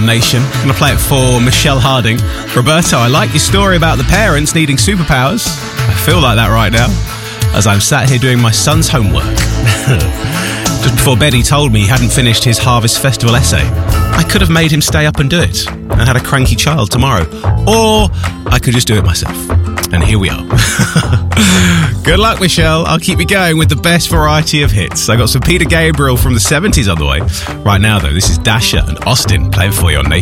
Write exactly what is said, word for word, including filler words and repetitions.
Nation. I'm going to play it for Michelle Harding. Roberto, I like your story about the parents needing superpowers. I feel like that right now, as I'm sat here doing my son's homework. Just before bed, he told me he hadn't finished his Harvest Festival essay. I could have made him stay up and do it, and had a cranky child tomorrow. Or I could just do it myself. And here we are. Good luck, Michelle. I'll keep you going with the best variety of hits. I got some Peter Gabriel from the seventies on the way. Right now, though, this is Dasha and Austin playing for you on Nation.